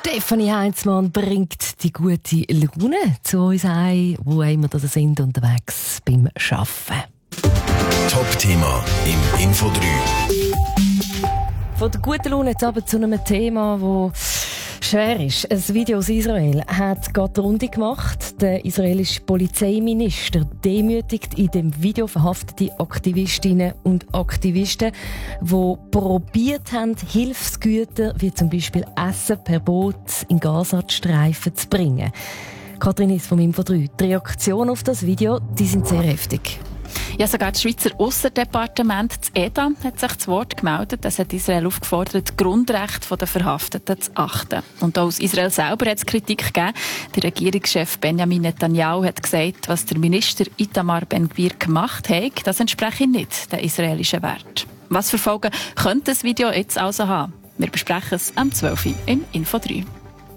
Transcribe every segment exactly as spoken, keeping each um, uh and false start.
Stefanie Heinzmann bringt die gute Laune zu uns heim, wo immer wir sind, unterwegs beim Arbeiten. Top-Thema im Info drei. Von der guten Laune jetzt aber zu einem Thema, das schwer ist. Ein Video aus Israel hat gerade die Runde gemacht. Der israelische Polizeiminister demütigt in dem Video verhaftete Aktivistinnen und Aktivisten, die probiert haben, Hilfsgüter wie zum Beispiel Essen per Boot in Gazastreifen zu bringen. Kathrin Hiss vom Info drei. Die Reaktionen auf das Video, die sind sehr heftig. Ja, sogar das Schweizer Aussendepartement, das E D A, hat sich zu Wort gemeldet. Es hat Israel aufgefordert, die Grundrechte der Verhafteten zu achten. Und auch aus Israel selber hat es Kritik gegeben. Der Regierungschef Benjamin Netanyahu hat gesagt, was der Minister Itamar Ben-Gvir gemacht hat, das entspreche nicht den israelischen Werten. Was für Folgen könnte das Video jetzt also haben? Wir besprechen es am zwölf Uhr im Info drei.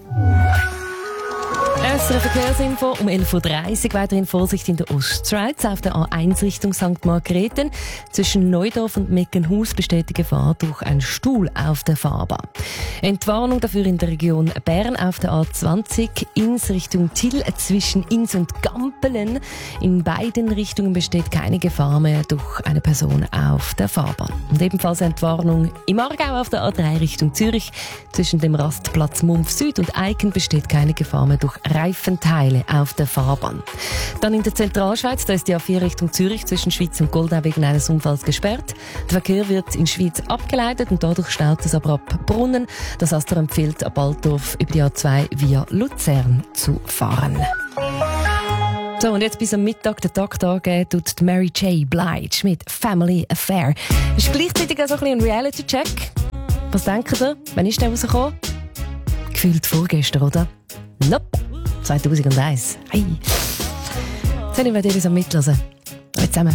S R F Verkehrsinfo um elf Uhr dreißig. Weiterhin Vorsicht in der Ostschweiz auf der A eins Richtung Sankt Margrethen. Zwischen Neudorf und Meckenhaus besteht die Gefahr durch einen Stuhl auf der Fahrbahn. Entwarnung dafür in der Region Bern auf der A zwanzig Ins Richtung Till zwischen Ins und Gampelen. In beiden Richtungen besteht keine Gefahr mehr durch eine Person auf der Fahrbahn. Und ebenfalls Entwarnung im Aargau auf der A drei Richtung Zürich. Zwischen dem Rastplatz Mumpf Süd und Eiken besteht keine Gefahr mehr durch Reifenteile auf der Fahrbahn. Dann in der Zentralschweiz, da ist die A vier Richtung Zürich zwischen Schwyz und Goldau wegen eines Unfalls gesperrt. Der Verkehr wird in Schwyz abgeleitet und dadurch staut es aber ab Brunnen. Das Astra empfiehlt ab Altdorf über die A zwei via Luzern zu fahren. So, und jetzt bis am Mittag den Takt angeben tut Mary J. Blige mit Family Affair. Ist gleichzeitig auch so ein bisschen ein Reality-Check. Was denkt ihr? Wann ist der rausgekommen? Gefühlt vorgestern, oder? Nope. zweitausendeins. Hey. Jetzt werden wir dir das am Mitlesen. Alle zusammen.